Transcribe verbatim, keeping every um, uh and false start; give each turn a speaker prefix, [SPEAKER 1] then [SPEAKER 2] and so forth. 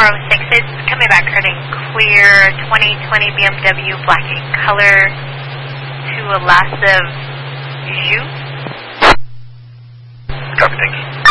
[SPEAKER 1] four oh six, it's coming back heading clear, twenty twenty B M W black in color to a last of Jus.
[SPEAKER 2] Copy, thanks.